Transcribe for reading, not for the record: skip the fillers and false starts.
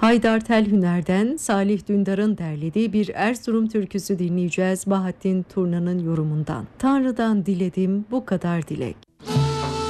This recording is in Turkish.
Haydar Telhüner'den Salih Dündar'ın derlediği bir Erzurum türküsü dinleyeceğiz Bahattin Turna'nın yorumundan. Tanrı'dan diledim bu kadar dilek.